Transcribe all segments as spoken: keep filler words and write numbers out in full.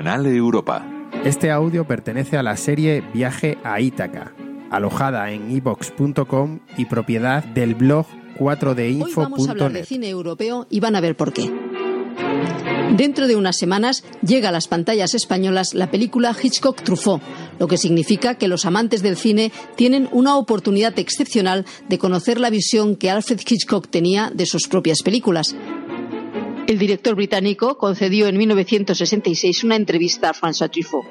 Canal Europa. Este audio pertenece a la serie Viaje a Ítaca, alojada en i vox punto com y propiedad del blog cuatro d info punto net. Hoy vamos a hablar de cine europeo y van a ver por qué. Dentro de unas semanas llega a las pantallas españolas la película Hitchcock-Truffaut, lo que significa que los amantes del cine tienen una oportunidad excepcional de conocer la visión que Alfred Hitchcock tenía de sus propias películas. El director británico concedió en mil novecientos sesenta y seis una entrevista a François Truffaut.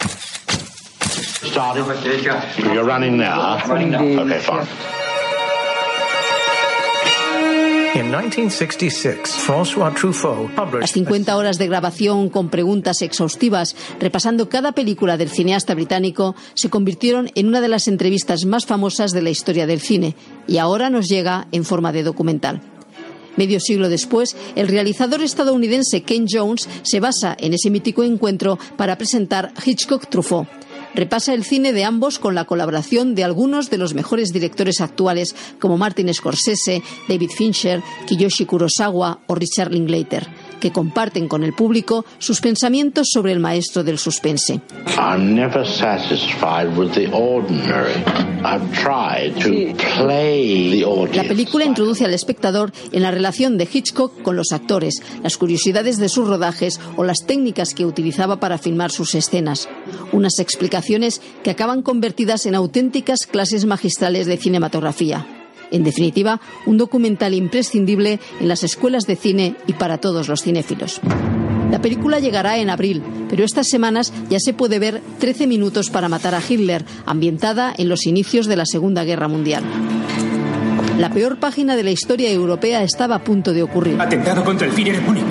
You're running now. Okay, fine. En mil novecientos sesenta y seis, François Truffaut published... Las cincuenta horas de grabación con preguntas exhaustivas, repasando cada película del cineasta británico, se convirtieron en una de las entrevistas más famosas de la historia del cine, y ahora nos llega en forma de documental. Medio siglo después, el realizador estadounidense Ken Jones se basa en ese mítico encuentro para presentar Hitchcock-Truffaut. Repasa el cine de ambos con la colaboración de algunos de los mejores directores actuales como Martin Scorsese, David Fincher, Kiyoshi Kurosawa o Richard Linklater, que comparten con el público sus pensamientos sobre el maestro del suspense. I'm never satisfied with the ordinary. I've tried to play the audience. La película introduce al espectador en la relación de Hitchcock con los actores, las curiosidades de sus rodajes o las técnicas que utilizaba para filmar sus escenas. Unas explicaciones que acaban convertidas en auténticas clases magistrales de cinematografía. En definitiva, un documental imprescindible en las escuelas de cine y para todos los cinéfilos. La película llegará en abril, pero estas semanas ya se puede ver trece minutos para matar a Hitler, ambientada en los inicios de la Segunda Guerra Mundial. La peor página de la historia europea estaba a punto de ocurrir. Atentado contra el Führer en Múnich.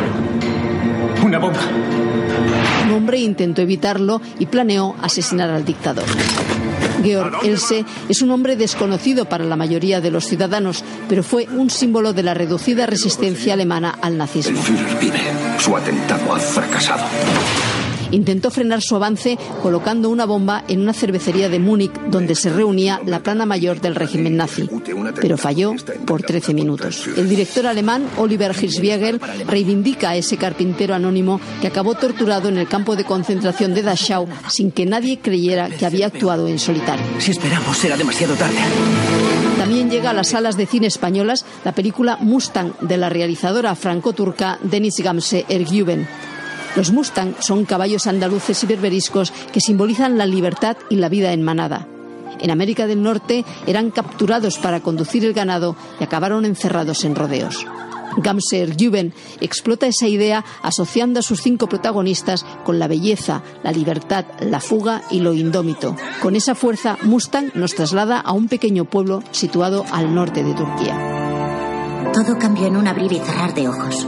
Una bomba. Un hombre intentó evitarlo y planeó asesinar al dictador. Georg Else es un hombre desconocido para la mayoría de los ciudadanos, pero fue un símbolo de la reducida resistencia alemana al nazismo. El Führer vive. Su atentado ha fracasado. Intentó frenar su avance colocando una bomba en una cervecería de Múnich donde se reunía la plana mayor del régimen nazi, pero falló por trece minutos. El director alemán Oliver Hirschbiegel reivindica a ese carpintero anónimo que acabó torturado en el campo de concentración de Dachau sin que nadie creyera que había actuado en solitario. Si esperamos será demasiado tarde. También llega a las salas de cine españolas la película Mustang de la realizadora franco-turca Deniz Gamze Ergüven. Los Mustang son caballos andaluces y berberiscos que simbolizan la libertad y la vida en manada. En América del Norte eran capturados para conducir el ganado y acabaron encerrados en rodeos. Gamze Ergüven explota esa idea asociando a sus cinco protagonistas con la belleza, la libertad, la fuga y lo indómito. Con esa fuerza, Mustang nos traslada a un pequeño pueblo situado al norte de Turquía. Todo cambió en un abrir y cerrar de ojos.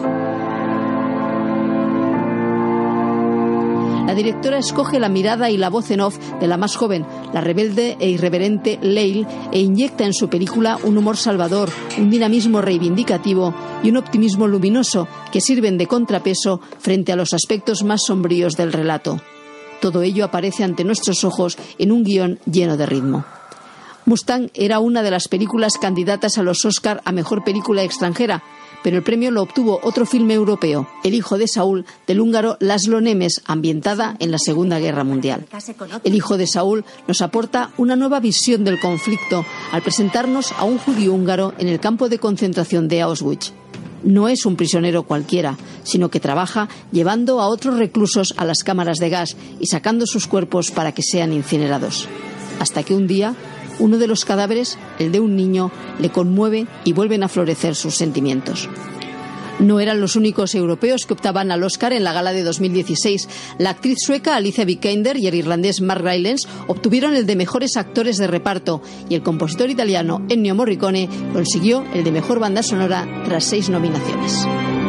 La directora escoge la mirada y la voz en off de la más joven, la rebelde e irreverente Leil, e inyecta en su película un humor salvador, un dinamismo reivindicativo y un optimismo luminoso que sirven de contrapeso frente a los aspectos más sombríos del relato. Todo ello aparece ante nuestros ojos en un guión lleno de ritmo. Mustang era una de las películas candidatas a los Oscar a Mejor Película Extranjera, pero el premio lo obtuvo otro filme europeo, El hijo de Saúl, del húngaro László Nemes, ambientada en la Segunda Guerra Mundial. El hijo de Saúl nos aporta una nueva visión del conflicto al presentarnos a un judío húngaro en el campo de concentración de Auschwitz. No es un prisionero cualquiera, sino que trabaja llevando a otros reclusos a las cámaras de gas y sacando sus cuerpos para que sean incinerados. Hasta que un día, uno de los cadáveres, el de un niño, le conmueve y vuelven a florecer sus sentimientos. No eran los únicos europeos que optaban al Oscar en la gala de dos mil dieciséis. La actriz sueca Alicia Vikander y el irlandés Mark Rylance obtuvieron el de mejores actores de reparto y el compositor italiano Ennio Morricone consiguió el de mejor banda sonora tras seis nominaciones.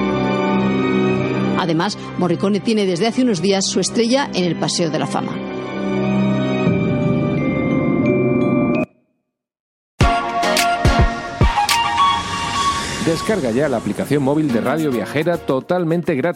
Además, Morricone tiene desde hace unos días su estrella en el Paseo de la Fama. Descarga ya la aplicación móvil de Radio Viajera totalmente gratis.